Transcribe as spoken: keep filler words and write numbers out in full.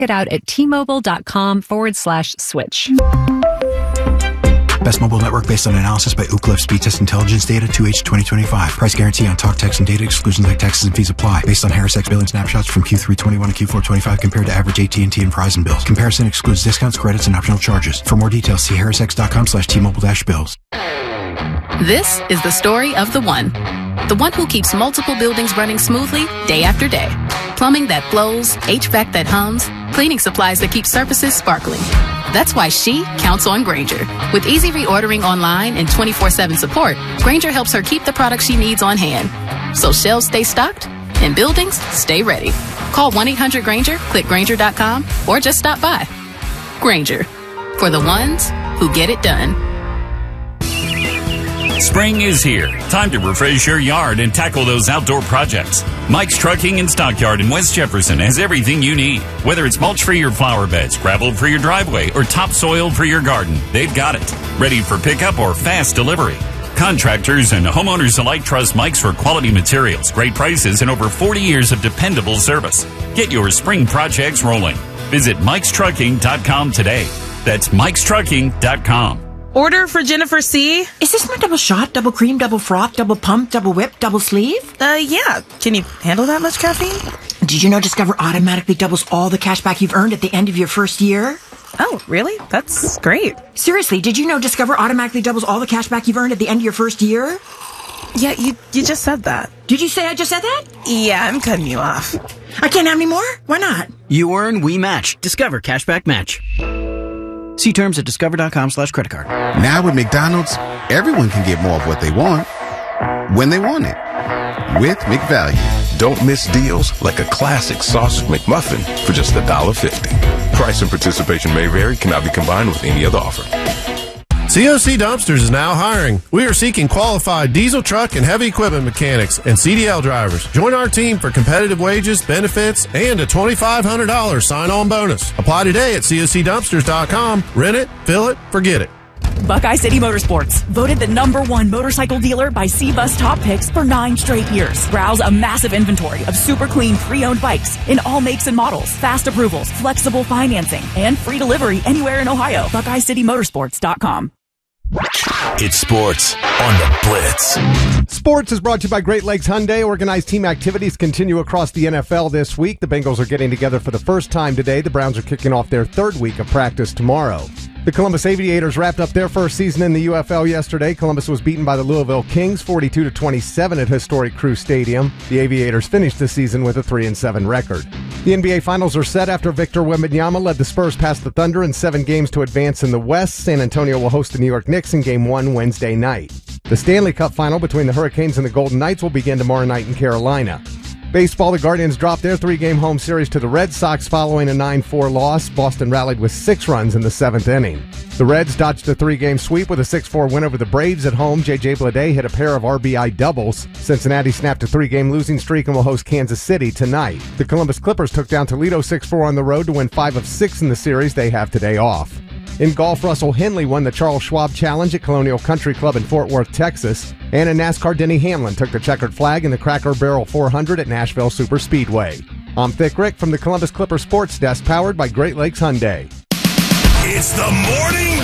it out at T-Mobile.com forward slash switch. Best mobile network based on analysis by Ookla Speed Test Intelligence Data two H twenty twenty-five. Price guarantee on talk, text, and data. Exclusions like taxes and fees apply. Based on Harris X billing snapshots from Q three twenty-one and Q four twenty-five compared to average A T and T and Verizon bills. Comparison excludes discounts, credits, and optional charges. For more details, see harrisx.com slash T-Mobile dash bills. This is the story of the one. The one who keeps multiple buildings running smoothly day after day. Plumbing that flows, H V A C that hums, cleaning supplies that keep surfaces sparkling. That's why she counts on Grainger. With easy reordering online and twenty-four seven support, Grainger helps her keep the products she needs on hand. So shelves stay stocked and buildings stay ready. Call one eight hundred Grainger, click Grainger dot com, or just stop by. Grainger, for the ones who get it done. Spring is here. Time to refresh your yard and tackle those outdoor projects. Mike's Trucking and Stockyard in West Jefferson has everything you need. Whether it's mulch for your flower beds, gravel for your driveway, or topsoil for your garden, they've got it. Ready for pickup or fast delivery. Contractors and homeowners alike trust Mike's for quality materials, great prices, and over forty years of dependable service. Get your spring projects rolling. Visit Mikes Trucking dot com today. That's Mikes Trucking dot com. Order for Jennifer C. Is this my double shot, double cream, double froth, double pump, double whip, double sleeve? Uh, yeah. Can you handle that much caffeine? Did you know Discover automatically doubles all the cash back you've earned at the end of your first year? Oh, really? That's great. Seriously, did you know Discover automatically doubles all the cash back you've earned at the end of your first year? Yeah, you you just said that. Did you say I just said that? Yeah, I'm cutting you off. I can't have any more? Why not? You earn, we match. Discover Cashback Match. See terms at discover.com slash credit card. Now with McDonald's, everyone can get more of what they want when they want it. With McValue. Don't miss deals like a classic sausage McMuffin for just one dollar fifty. Price and participation may vary, cannot be combined with any other offer. C O C Dumpsters is now hiring. We are seeking qualified diesel truck and heavy equipment mechanics and C D L drivers. Join our team for competitive wages, benefits, and a twenty-five hundred dollars sign-on bonus. Apply today at C O C dumpsters dot com. Rent it, fill it, forget it. Buckeye City Motorsports, voted the number one motorcycle dealer by C-Bus Top Picks for nine straight years. Browse a massive inventory of super clean pre-owned bikes in all makes and models, fast approvals, flexible financing, and free delivery anywhere in Ohio. Buckeye City Motorsports dot com. It's sports on the Blitz. Sports is brought to you by Great Lakes Hyundai. Organized team activities continue across the N F L this week. The Bengals are getting together for the first time today. The Browns are kicking off their third week of practice tomorrow. The Columbus Aviators wrapped up their first season in the U F L yesterday. Columbus was beaten by the Louisville Kings forty-two to twenty-seven at historic Crew Stadium. The Aviators finished the season with a three and seven record. The N B A Finals are set after Victor Wembanyama led the Spurs past the Thunder in seven games to advance in the West. San Antonio will host the New York Knicks in Game one Wednesday night. The Stanley Cup Final between the Hurricanes and the Golden Knights will begin tomorrow night in Carolina. Baseball, the Guardians dropped their three-game home series to the Red Sox following a nine four loss. Boston rallied with six runs in the seventh inning. The Reds dodged a three-game sweep with a six four win over the Braves at home. J J Bleday hit a pair of R B I doubles. Cincinnati snapped a three-game losing streak and will host Kansas City tonight. The Columbus Clippers took down Toledo six four on the road to win five of six in the series. They have today off. In golf, Russell Henley won the Charles Schwab Challenge at Colonial Country Club in Fort Worth, Texas. And in NASCAR, Denny Hamlin took the checkered flag in the Cracker Barrel four hundred at Nashville Superspeedway. I'm Thick Rick from the Columbus Clipper Sports Desk, powered by Great Lakes Hyundai. It's the Morning